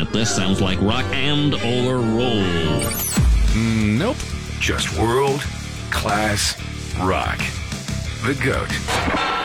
This sounds like rock and or roll. Nope. Just world class rock. The GOAT.